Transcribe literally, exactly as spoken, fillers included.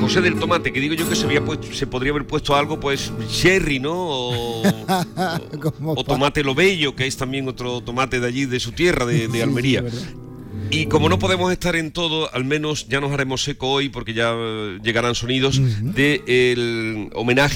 José del Tomate, que digo yo que se, había puesto, se podría haber puesto algo, pues, cherry, ¿no? O, o, o tomate lo bello, que es también otro tomate de allí, de su tierra, de, de Almería. Sí, sí, y como no podemos estar en todo, al menos ya nos haremos eco hoy, porque ya llegarán sonidos, uh-huh. del homenaje